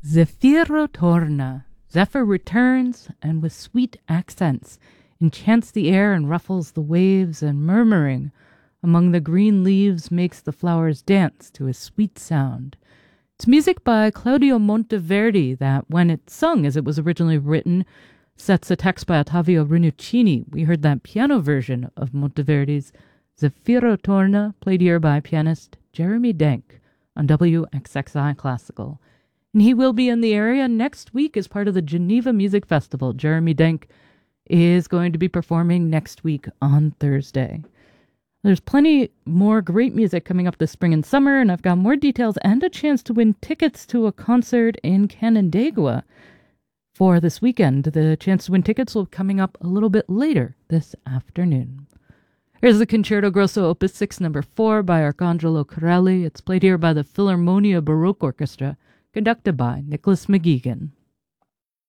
Zephyro torna. Zephyr returns, and with sweet accents enchants the air and ruffles the waves, and murmuring among the green leaves makes the flowers dance to his sweet sound. It's music by Claudio Monteverdi that, when it's sung as it was originally written, sets a text by Ottavio Rinuccini. We heard that piano version of Monteverdi's Zephyro torna, played here by pianist Jeremy Denk on WXXI Classical. And he will be in the area next week as part of the Geneva Music Festival. Jeremy Denk is going to be performing next week on Thursday. There's plenty more great music coming up this spring and summer, and I've got more details and a chance to win tickets to a concert in Canandaigua for this weekend. The chance to win tickets will be coming up a little bit later this afternoon. Here's the Concerto Grosso Opus 6 No. 4 by Arcangelo Corelli. It's played here by the Philharmonia Baroque Orchestra, conducted by Nicholas McGeegan.